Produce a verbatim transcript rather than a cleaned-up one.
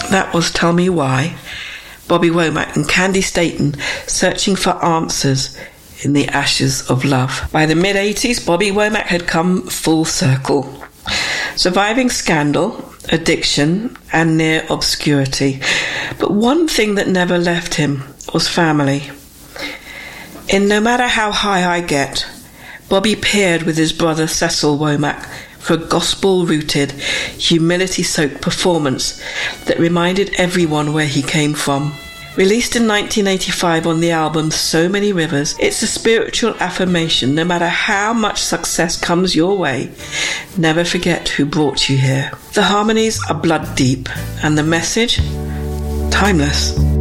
That was Tell Me Why, Bobby Womack and Candy Staton searching for answers in the ashes of love. By the mid-eighties, Bobby Womack had come full circle, surviving scandal, addiction, and near obscurity. But one thing that never left him was family. In No Matter How High I Get, Bobby paired with his brother Cecil Womack for a gospel-rooted, humility-soaked performance that reminded everyone where he came from. Released in nineteen eighty-five on the album So Many Rivers, it's a spiritual affirmation. No matter how much success comes your way, never forget who brought you here. The harmonies are blood deep, and the message, timeless.